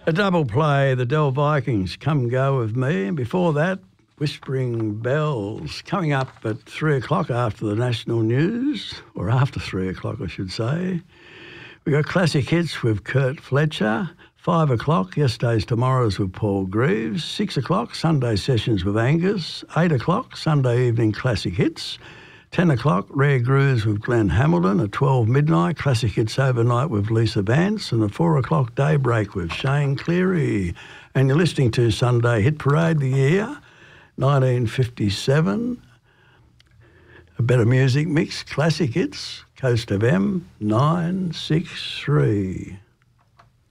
A double play, the Dell Vikings, Come Go With Me. And before that, Whispering Bells, coming up at 3 o'clock after the national news, or after 3 o'clock, I should say. We got classic hits with Kurt Fletcher. 5 o'clock, Yesterday's Tomorrow's with Paul Greaves. 6 o'clock, Sunday Sessions with Angus. 8 o'clock, Sunday Evening Classic Hits. 10 o'clock, Rare Grooves with Glenn Hamilton. At 12 midnight, Classic Hits Overnight with Lisa Vance. And at 4 o'clock, Daybreak with Shane Cleary. And you're listening to Sunday Hit Parade, the year 1957. A better music mix, Classic Hits, Coast of M 963.